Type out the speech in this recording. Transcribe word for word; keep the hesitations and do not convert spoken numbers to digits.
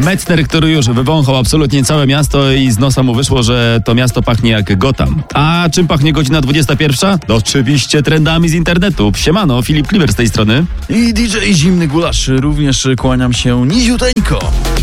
Metzner, który już wywąchał absolutnie całe miasto i z nosa mu wyszło, że to miasto pachnie jak Gotham. A czym pachnie godzina dwudziesta pierwsza? No oczywiście trendami z internetu. Siemano, Filip Kliwer z tej strony. I D J Zimny Gulasz, również kłaniam się niziuteńko.